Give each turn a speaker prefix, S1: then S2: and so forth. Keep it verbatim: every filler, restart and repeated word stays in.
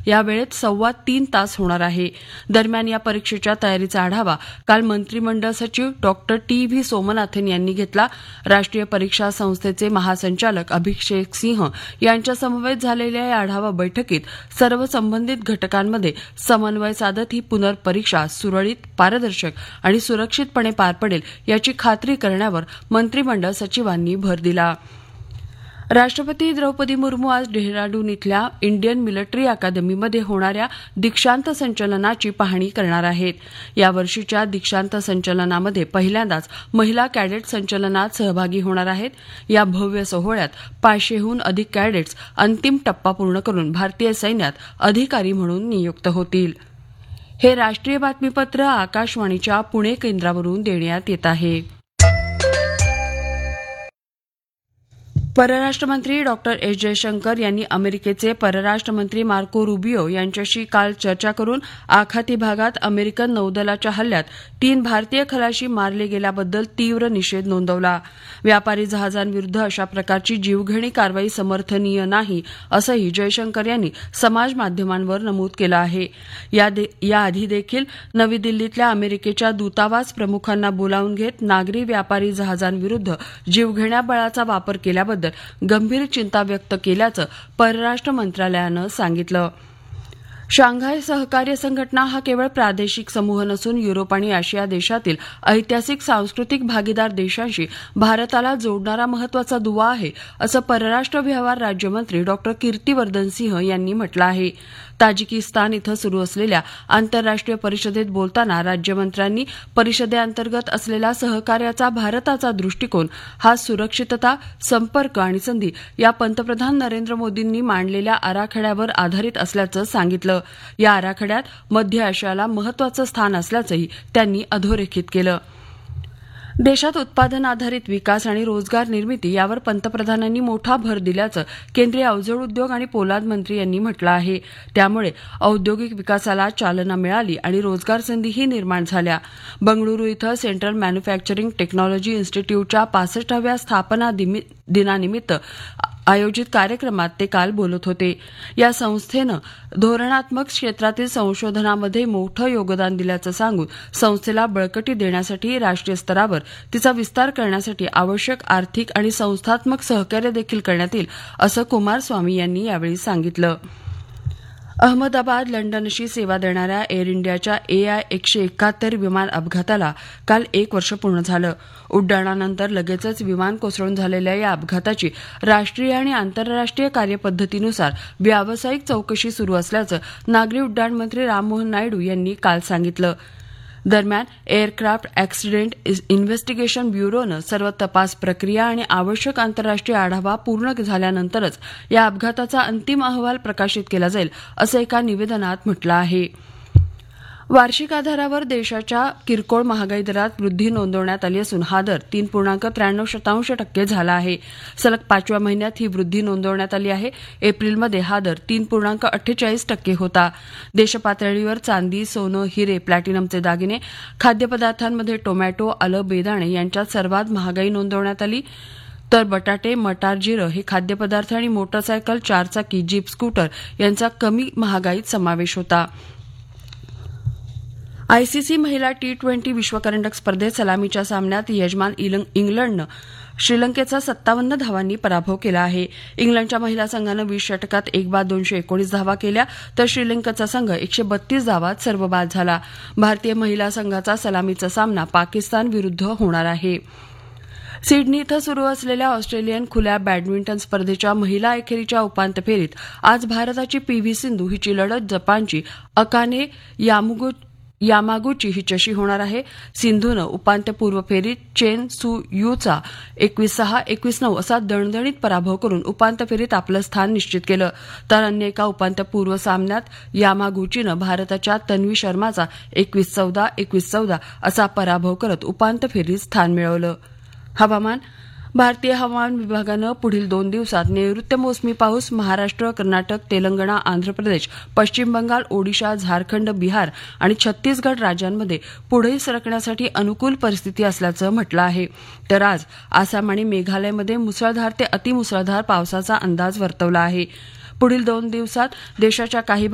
S1: या वेळेत सव्वा तीन तास होणार आहे. दरम्यान या परीक्षेच्या तयारीचा आढावा काल मंत्रिमंडळ सचिव डॉक्टर टी व्ही सोमनाथन यांनी घेतला. राष्ट्रीय परीक्षा संस्थेचे महासंचालक अभिषेक सिंह यांच्या समवेत झालेल्या या आढावा बैठकीत सर्व संबंधित घटकांमध्ये समन्वय साधत ही पुनर्परीक्षा सुरळीत, पारदर्शक आणि सुरक्षितपणे पार पडेल याची खात्री करण्यावर मंत्रिमंडळ सचिवांनी भर दिला. राष्ट्रपती द्रौपदी मुर्मू आज डेहराडून इथल्या इंडियन मिलिटरी अकादमीमध्ये होणाऱ्या दीक्षांत संचलनाची पाहणी करणार आहेत. यावर्षीच्या दीक्षांत संचलनामध्ये पहिल्यांदाच महिला कॅडेट संचलनात सहभागी होणार आहेत. या भव्य सोहळ्यात पाचशेहून अधिक कॅडेट्स अंतिम टप्पा पूर्ण करून भारतीय सैन्यात अधिकारी म्हणून नियुक्त होतील. हे राष्ट्रीय बातमीपत्र आकाशवाणीच्या पुणे केंद्रावरून देण्यात येत आहे. परराष्ट्र मंत्री डॉक्टर एस जयशंकर यांनी अमेरिकेचे परराष्ट्र मंत्री मार्को रुबियो यांच्याशी काल चर्चा करून आखाती भागात अमेरिकन नौदलाच्या हल्ल्यात तीन भारतीय खलाशी मारले गेल्याबद्दल तीव्र निषेध नोंदवला. व्यापारी जहाजांविरुद्ध अशा प्रकारची जीवघेणी कारवाई समर्थनीय नाही असंही जयशंकर यांनी समाजमाध्यमांवर नमूद केलं आहे. याआधी देखील नवी दिल्लीतल्या अमेरिकेच्या दूतावास प्रमुखांना बोलावून घेत नागरी व्यापारी जहाजांविरुद्ध जीवघेण्या बळाचा वापर केल्याबद्दल गंभीर चिंता व्यक्त केल्याचं परराष्ट्र मंत्रालयानं सांगितलं. शांघाय सहकार्य संघटना हा केवळ प्रादेशिक समूह नसून युरोप आणि आशिया देशातील ऐतिहासिक सांस्कृतिक भागीदार देशांशी भारताला जोडणारा महत्वाचा दुवा आहे असं परराष्ट्र व्यवहार राज्यमंत्री डॉक्टर कीर्तिवर्धन सिंह यांनी म्हटलं आहे. ताजिकिस्तान इथं सुरू असलेल्या आंतरराष्ट्रीय परिषदेत बोलताना राज्यमंत्र्यांनी परिषदेअंतर्गत असलेला सहकार्याचा भारताचा दृष्टिकोन हा सुरक्षितता, संपर्क आणि संधी या पंतप्रधान नरेंद्र मोदींनी मांडलेल्या आराखड्यावर आधारित असल्याचं सांगितलं. या आराखड्यात मध्य आशियाला महत्वाचं स्थान असल्याचंही त्यांनी अधोरेखित केलं. देशात उत्पादन आधारित विकास आणि रोजगार निर्मिती यावर पंतप्रधानांनी मोठा भर दिल्याचं केंद्रीय अवजड उद्योग आणि पोलाद मंत्री यांनी म्हटलं आहे. त्यामुळे औद्योगिक विकासाला चालना मिळाली आणि रोजगार संधीही निर्माण झाल्या. बंगळुरू इथं सेंट्रल मॅन्युफॅक्चरिंग टेक्नॉलॉजी इन्स्टिट्यूटच्या पासष्टाव्या स्थापना दिनानिमित्त आयोजित कार्यक्रमात ते काल बोलत होते. या संस्थेनं धोरणात्मक क्षेत्रातील संशोधनामध्ये मोठं योगदान दिल्याचं सांगून संस्थेला बळकटी देण्यासाठी राष्ट्रीय स्तरावर तिचा विस्तार करण्यासाठी आवश्यक आर्थिक आणि संस्थात्मक सहकार्य देखील करण्यात येईल असं कुमारस्वामी यांनी यावेळी सांगितलं. अहमदाबाद लंडनशी सेवा देणाऱ्या एअर इंडियाच्या ए आय एकशे एकाहत्तर विमान अपघाताला काल एक वर्ष पूर्ण झालं. उड्डाणानंतर लगेचच विमान कोसळून झालेल्या या अपघाताची राष्ट्रीय आणि आंतरराष्ट्रीय कार्यपद्धतीनुसार व्यावसायिक चौकशी सुरू असल्याचं नागरी उड्डाण मंत्री राममोहन नायडू यांनी काल सांगितलं. दरम्यान एअरक्राफ्ट अॅक्सिडेंट इन्व्हेस्टिगेशन ब्युरोनं सर्व तपास प्रक्रिया आणि आवश्यक आंतरराष्ट्रीय आढावा पूर्ण झाल्यानंतरच या अपघाताचा अंतिम अहवाल प्रकाशित केला जाईल असं एका निवेदनात म्हटलं आहे. वार्षिक आधारावर देशाच्या किरकोळ महागाई दरात वृद्धी नोंदवण्यात आली असून हा दर तीन पूर्णांक त्र्याण्णव शतांश टक्के झाला आहे. सलग पाचव्या महिन्यात ही वृद्धी नोंदवण्यात आली आहे. एप्रिलमध्ये हा दर तीन पूर्णांक अठ्ठेचाळीस टक्के होता. देशपातळीवर चांदी, सोनं, हिरे, प्लॅटिनमचे दागिने, खाद्यपदार्थांमध्ये टोमॅटो, आलं, बेदाणे यांच्यात सर्वात महागाई नोंदवण्यात आली. तर बटाटे, मटार, जिरं हे खाद्यपदार्थ आणि मोटरसायकल, चारचाकी, जीप, स्कूटर यांचा कमी महागाईत समावेश होता. आयसीसी महिला टी ट्वेंटी विश्वकरंडक स्पर्धेत सलामीच्या सामन्यात यजमान इंग्लंडनं श्रीलंकेचा सत्तावन्न धावांनी पराभव केला आहे. इंग्लंडच्या महिला संघानं वीस षटकात एक बाद दोनशे एकोणीस धावा केल्या तर श्रीलंकेचा संघ एकशे बत्तीस धावात सर्वबाद झाला. भारतीय महिला संघाचा सलामीचा सामना पाकिस्तान विरुद्ध होणार आहे. सिडनी इथं सुरू असलेल्या ऑस्ट्रेलियन खुल्या बॅडमिंटन स्पर्धेच्या महिला एकेरीच्या उपांत्य फेरीत आज भारताची पी व्ही सिंधू हिची लढत जपानची अकाने यामुगु यामागुची हिच्याशी होणार आहे. सिंधूनं उपांत्यपूर्व फेरीत चेन सू यूचा एकवीस सहा एकवीस नऊ असा दणदणीत पराभव करून उपांत्य फेरीत आपलं स्थान निश्चित केलं. तर अन्य एका उपांत्यपूर्व सामन्यात यामागुचीनं भारताच्या तन्वी शर्माचा एकवीस चौदा एकवीस चौदा असा पराभव करत उपांत्य फेरीत स्थान मिळवलं. हवामान. भारतीय हवामान विभागानं पुढील दोन दिवसात नैऋत्य मोसमी पाऊस महाराष्ट्र, कर्नाटक, तेलंगणा, आंध्र प्रदेश, पश्चिम बंगाल, ओडिशा, झारखंड, बिहार आणि छत्तीसगड राज्यांमध्ये पुढे सरकण्यासाठी अनुकूल परिस्थिती असल्याचं म्हटलं आहे. तर आज आसाम आणि मेघालयमध्ये मुसळधार ते अतिमुसळधार पावसाचा अंदाज वर्तवला आहे. पुढील दोन दिवसात देशाच्या काही